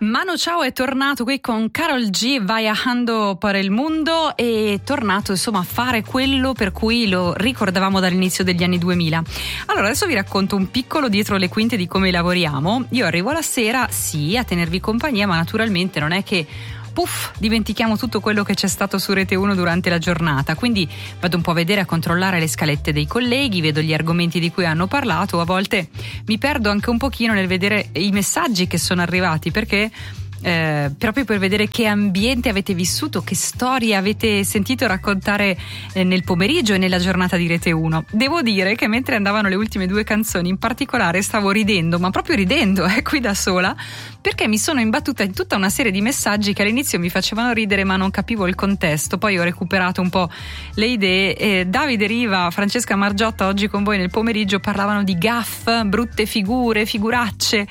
Manu Chao è tornato qui con Karol G, Viajando per il Mundo, e è tornato insomma a fare quello per cui lo ricordavamo dall'inizio degli anni 2000. Allora adesso vi racconto un piccolo dietro le quinte di come lavoriamo. Io arrivo la sera, sì, a tenervi compagnia, ma naturalmente non è che dimentichiamo tutto quello che c'è stato su Rete 1 durante la giornata, quindi vado un po' a vedere, a controllare le scalette dei colleghi, vedo gli argomenti di cui hanno parlato, a volte mi perdo anche un pochino nel vedere i messaggi che sono arrivati, perché proprio per vedere che ambiente avete vissuto, che storie avete sentito raccontare nel pomeriggio e nella giornata di Rete 1. Devo dire che mentre andavano le ultime due canzoni in particolare stavo ridendo, ma proprio ridendo, qui da sola, perché mi sono imbattuta in tutta una serie di messaggi che all'inizio mi facevano ridere ma non capivo il contesto. Poi ho recuperato un po' le idee. Davide Riva, Francesca Margiotta oggi con voi nel pomeriggio parlavano di gaff, brutte figure, figuracce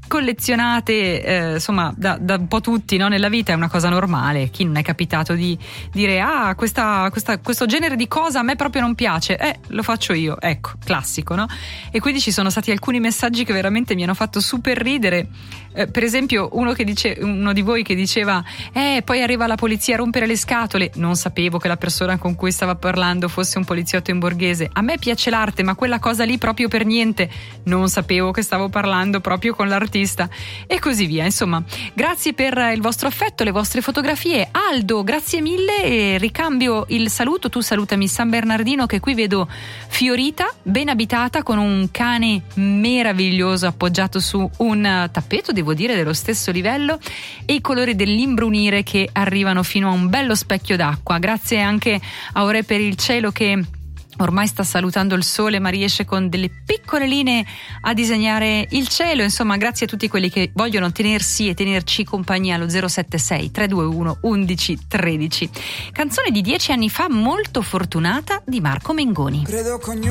collezionate insomma da un po' tutti, no? Nella vita è una cosa normale. Chi non è capitato di dire questo genere di cosa a me proprio non piace, lo faccio io, ecco, classico, no? E quindi ci sono stati alcuni messaggi che veramente mi hanno fatto super ridere, per esempio uno di voi che diceva poi arriva la polizia a rompere le scatole. Non sapevo che la persona con cui stava parlando fosse un poliziotto in borghese. A me piace l'arte, ma quella cosa lì proprio per niente. Non sapevo che stavo parlando proprio con l'artista, e così via. Insomma, grazie per il vostro affetto, le vostre fotografie. Aldo, grazie mille, e ricambio il saluto. Tu salutami San Bernardino, che qui vedo fiorita, ben abitata, con un cane meraviglioso appoggiato su un tappeto, devo dire, dello stesso livello, e i colori dell'imbrunire che arrivano fino a un bello specchio d'acqua. Grazie anche a Ore per il cielo, che ormai sta salutando il sole ma riesce con delle piccole linee a disegnare il cielo. Insomma, grazie a tutti quelli che vogliono tenersi e tenerci compagnia allo 076 321 11 13. Canzone di 10 anni fa, Molto fortunata, di Marco Mengoni. Credo che